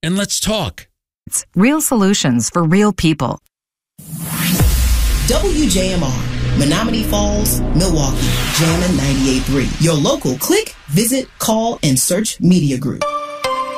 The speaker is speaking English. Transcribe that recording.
and let's talk. Real solutions for real people. WJMR, Menominee Falls, Milwaukee, Jammin' 98.3. Your local click, visit, call, and search media group.